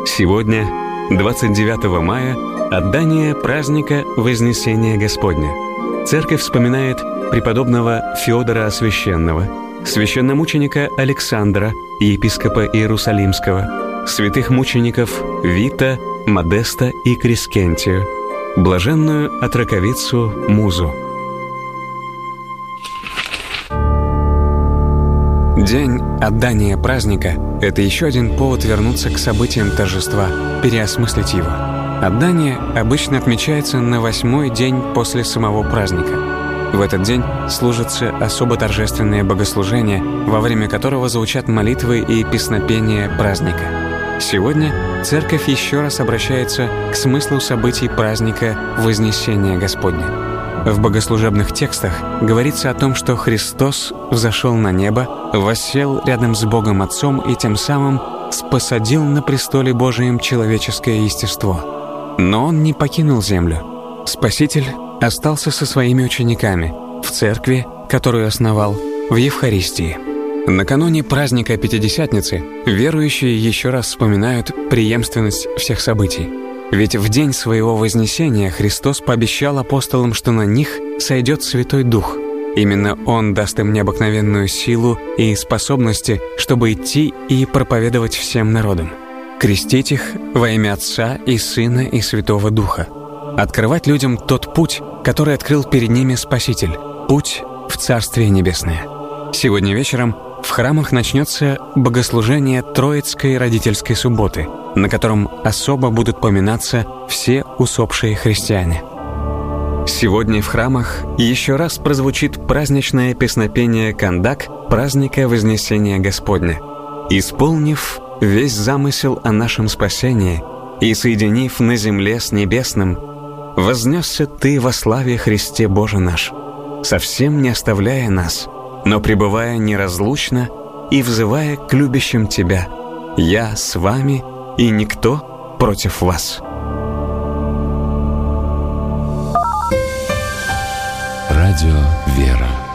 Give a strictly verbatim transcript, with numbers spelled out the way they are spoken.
Сегодня, двадцать девятого мая, отдание праздника Вознесения Господня. Церковь вспоминает преподобного Феодора Освященного, священномученика Александра, епископа Иерусалимского, святых мучеников Вита, Модеста и Крескентию, блаженную отроковицу Музу. День отдания праздника – это еще один повод вернуться к событиям торжества, переосмыслить его. Отдание обычно отмечается на восьмой день после самого праздника. В этот день служатся особо торжественные богослужения, во время которого звучат молитвы и песнопения праздника. Сегодня Церковь еще раз обращается к смыслу событий праздника Вознесения Господня. В богослужебных текстах говорится о том, что Христос взошел на небо, воссел рядом с Богом Отцом и тем самым спосадил на престоле Божием человеческое естество. Но Он не покинул землю. Спаситель остался со своими учениками в церкви, которую основал, в Евхаристии. Накануне праздника Пятидесятницы верующие еще раз вспоминают преемственность всех событий. Ведь в день своего вознесения Христос пообещал апостолам, что на них сойдет Святой Дух. Именно Он даст им необыкновенную силу и способности, чтобы идти и проповедовать всем народам, крестить их во имя Отца и Сына и Святого Духа, открывать людям тот путь, который открыл перед ними Спаситель, путь в Царствие Небесное. Сегодня вечером в храмах начнется богослужение Троицкой родительской субботы, на котором особо будут поминаться все усопшие христиане. Сегодня в храмах еще раз прозвучит праздничное песнопение «Кандак» праздника Вознесения Господня. Исполнив весь замысел о нашем спасении и соединив на земле с небесным, вознесся Ты во славе Христе Боже наш, совсем не оставляя нас, но пребывая неразлучно и взывая к любящим Тебя: «Я с вами, и никто против вас». Радио «Вера».